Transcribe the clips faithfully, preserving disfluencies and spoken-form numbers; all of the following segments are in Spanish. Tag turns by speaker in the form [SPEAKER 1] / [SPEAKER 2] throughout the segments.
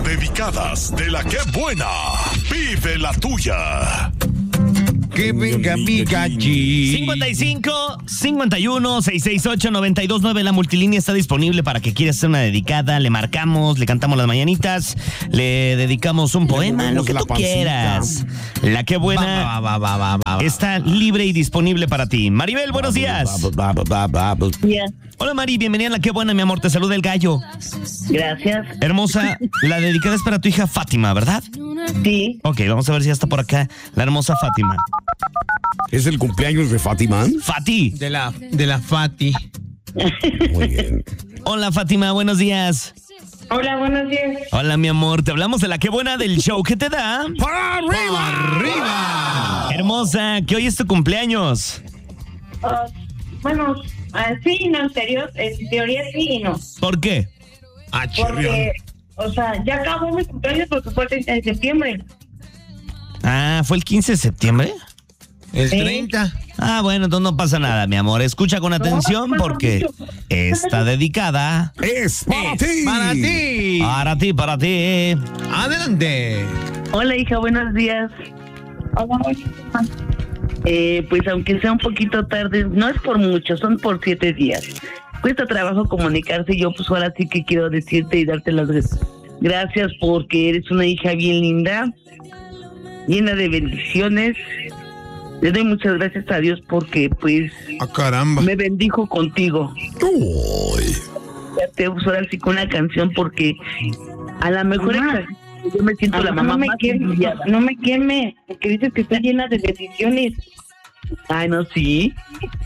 [SPEAKER 1] dedicadas de la que buena. Vive la tuya.
[SPEAKER 2] Que venga mi galli.
[SPEAKER 3] cincuenta y cinco, cincuenta y uno, seiscientos sesenta y ocho, noventa y dos nueve. La multilínea está disponible para que quieras hacer una dedicada. Le marcamos, le cantamos las mañanitas, le dedicamos un poema, lo que tú quieras. La que buena
[SPEAKER 2] Va, va, va, va, va, va.
[SPEAKER 3] está libre y disponible para ti. Maribel, buenos días.
[SPEAKER 4] Días.
[SPEAKER 3] Hola Mari, bienvenida a La que buena, mi amor. Te saluda el gallo.
[SPEAKER 4] Gracias.
[SPEAKER 3] Hermosa, la dedicada es para tu hija Fátima, ¿verdad?
[SPEAKER 4] Sí.
[SPEAKER 3] Ok, vamos a ver si ya está por acá la hermosa Fátima.
[SPEAKER 5] ¿Es el cumpleaños de Fátima?
[SPEAKER 3] Fati.
[SPEAKER 2] De la, de la Fati.
[SPEAKER 5] Muy bien.
[SPEAKER 3] Hola Fátima, buenos días.
[SPEAKER 4] Hola, buenos días.
[SPEAKER 3] Hola mi amor, te hablamos de La que buena del show que te da.
[SPEAKER 5] ¡Para arriba!
[SPEAKER 2] ¡Arriba!
[SPEAKER 3] Hermosa, que hoy es tu cumpleaños.
[SPEAKER 4] Ah, bueno, ah, sí, no, en serio, en teoría sí y no.
[SPEAKER 3] ¿Por qué?
[SPEAKER 2] Ah, chirrión.
[SPEAKER 4] Porque, o sea, ya acabó mi cumpleaños porque fue el treinta de septiembre.
[SPEAKER 3] Ah, ¿fue el quince de septiembre?
[SPEAKER 2] El
[SPEAKER 4] Sí.
[SPEAKER 2] treinta.
[SPEAKER 3] Ah, bueno, entonces no pasa nada, mi amor. Escucha con atención
[SPEAKER 4] No,
[SPEAKER 3] porque está dedicada
[SPEAKER 5] ¡Es para ti!
[SPEAKER 2] Para ti.
[SPEAKER 3] para ti, para ti.
[SPEAKER 2] Adelante.
[SPEAKER 4] Hola, hija, buenos días. Hola, eh, pues aunque sea un poquito tarde, no es por mucho, son por siete días. Cuesta trabajo comunicarse y yo pues ahora sí que quiero decirte y darte las gracias porque eres una hija bien linda, llena de bendiciones. Le doy muchas gracias a Dios porque pues
[SPEAKER 2] Ah, caramba.
[SPEAKER 4] me bendijo contigo.
[SPEAKER 5] Uy.
[SPEAKER 4] Ya te uso ahora sí con una canción porque a lo mejor exa- yo me siento la mamá
[SPEAKER 6] no me
[SPEAKER 4] más
[SPEAKER 6] queme,
[SPEAKER 4] envidiada.
[SPEAKER 6] no me queme, porque dices que estoy llena de bendiciones.
[SPEAKER 4] Ay, no, sí.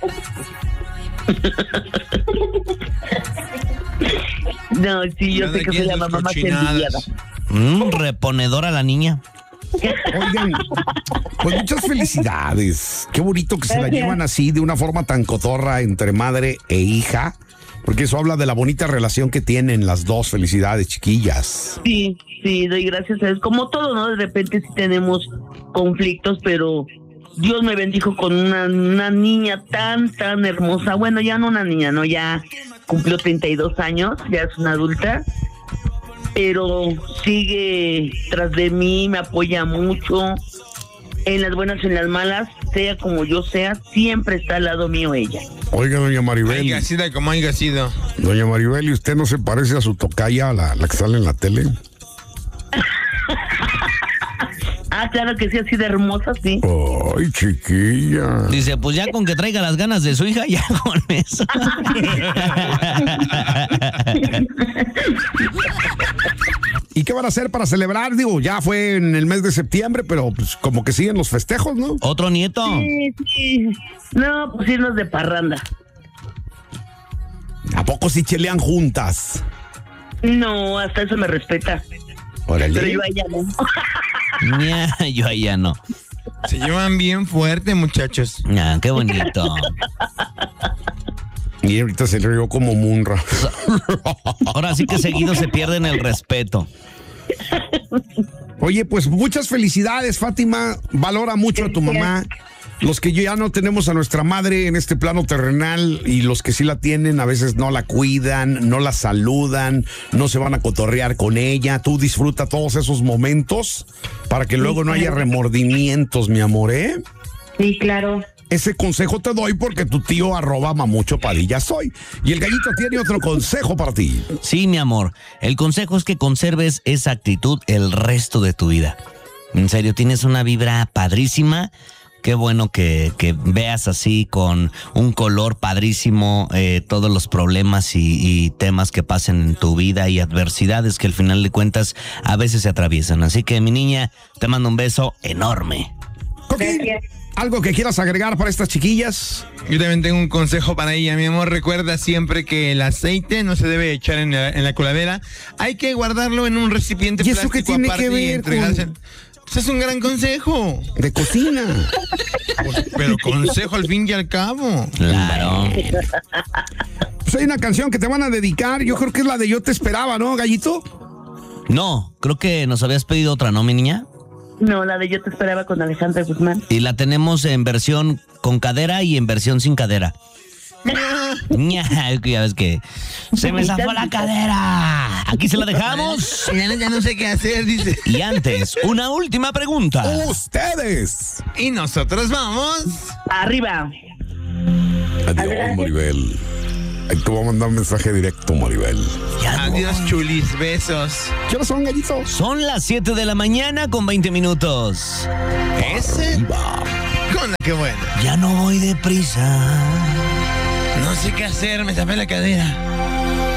[SPEAKER 4] No, sí, yo sé que soy la mamá más envidiada.
[SPEAKER 3] Mm, reponedora la niña.
[SPEAKER 5] Oigan, pues muchas felicidades. Qué bonito que se la
[SPEAKER 6] Gracias.
[SPEAKER 5] llevan así, de una forma tan cotorra entre madre e hija, porque eso habla de la bonita relación que tienen las dos. Felicidades, chiquillas.
[SPEAKER 4] Sí, sí, doy gracias a Dios. Como todo, ¿no? De repente sí tenemos conflictos, pero Dios me bendijo con una, una niña tan, tan hermosa. Bueno, ya no una niña, ¿no? Ya cumplió treinta y dos años, ya es una adulta. Pero sigue tras de mí, me apoya mucho. En las buenas y en las malas, sea como yo sea, siempre está al lado mío ella.
[SPEAKER 5] Oiga, doña Maribel.
[SPEAKER 2] Haya sido como haya sido.
[SPEAKER 5] Doña Maribel, ¿y usted no se parece a su tocaya, la, la que sale en la tele?
[SPEAKER 4] Ah, claro que sí, así de hermosa, sí.
[SPEAKER 5] Ay, chiquilla.
[SPEAKER 3] Dice, pues ya con que traiga las ganas de su hija, ya con eso.
[SPEAKER 5] ¿Y qué van a hacer para celebrar? Digo, ya fue en el mes de septiembre, pero pues como que siguen los festejos, ¿no?
[SPEAKER 3] Otro nieto.
[SPEAKER 4] Sí, sí. No, pues irnos de parranda.
[SPEAKER 5] ¿A poco sí chelean juntas?
[SPEAKER 4] No, hasta eso me respeta.
[SPEAKER 5] Órale.
[SPEAKER 4] Pero yo a ella no.
[SPEAKER 3] Ya, yo ahí ya no.
[SPEAKER 2] Se llevan bien fuerte, muchachos.
[SPEAKER 3] Ah, qué bonito.
[SPEAKER 5] Y ahorita se le rió como Munra.
[SPEAKER 3] Ahora sí que seguido se pierden el respeto.
[SPEAKER 5] Oye, pues muchas felicidades, Fátima. Valora mucho a tu mamá. Los que ya no tenemos a nuestra madre en este plano terrenal y los que sí la tienen a veces no la cuidan, no la saludan, no se van a cotorrear con ella. Tú disfruta todos esos momentos para que luego no haya remordimientos, mi amor, ¿eh?
[SPEAKER 6] Sí, claro.
[SPEAKER 5] Ese consejo te doy porque tu tío arroba mamucho Padilla soy. Y el gallito tiene otro consejo para ti.
[SPEAKER 3] Sí, mi amor. El consejo es que conserves esa actitud el resto de tu vida. En serio, tienes una vibra padrísima. Qué bueno que, que veas así con un color padrísimo eh, todos los problemas y, y temas que pasen en tu vida y adversidades que al final de cuentas a veces se atraviesan. Así que, mi niña, te mando un beso enorme.
[SPEAKER 5] Coquín,
[SPEAKER 6] Gracias.
[SPEAKER 5] ¿algo que quieras agregar para estas chiquillas?
[SPEAKER 2] Yo también tengo un consejo para ella, mi amor. Recuerda siempre que el aceite no se debe echar en la, en la coladera. Hay que guardarlo en un recipiente
[SPEAKER 5] ¿Y eso
[SPEAKER 2] plástico
[SPEAKER 5] qué tiene
[SPEAKER 2] aparte
[SPEAKER 5] que
[SPEAKER 2] y
[SPEAKER 5] ver
[SPEAKER 2] entregárselo.
[SPEAKER 5] con-
[SPEAKER 2] Pues es un gran consejo.
[SPEAKER 5] De cocina.
[SPEAKER 2] Pues, pero consejo al fin y al cabo.
[SPEAKER 3] Claro.
[SPEAKER 5] Pues hay una canción que te van a dedicar. Yo creo que es la de Yo Te Esperaba, ¿no, gallito?
[SPEAKER 3] No, creo que nos habías pedido otra, ¿no, mi niña?
[SPEAKER 4] No, la de Yo Te Esperaba con Alejandra Guzmán.
[SPEAKER 3] Y la tenemos en versión con cadera y en versión sin cadera. ña, ya ves que se me zafó la cadera. Aquí se la dejamos.
[SPEAKER 2] Ya no, ya no sé qué hacer, dice.
[SPEAKER 3] Y antes, una última pregunta.
[SPEAKER 5] Ustedes.
[SPEAKER 2] Y nosotros vamos.
[SPEAKER 4] Arriba.
[SPEAKER 5] Adiós, Maribel. Ahí te voy a mandar un mensaje directo, Maribel.
[SPEAKER 3] Ya no.
[SPEAKER 2] Adiós, chulis, besos.
[SPEAKER 5] ¿Qué hora son, gallitos?
[SPEAKER 3] Son las siete de la mañana con veinte minutos.
[SPEAKER 2] Ese. Con la que buena.
[SPEAKER 3] Ya no voy deprisa.
[SPEAKER 2] No sé qué hacer, me tapé la cadera.